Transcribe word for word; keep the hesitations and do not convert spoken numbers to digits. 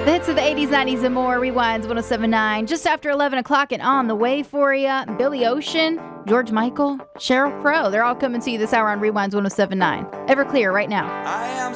The hits of the eighties, nineties, and more. Rewinds one oh seven point nine. Just after eleven o'clock and on the way for you. Billy Ocean, George Michael, Sheryl Crow. They're all coming to you this hour on Rewinds one oh seven point nine. Everclear right now. I am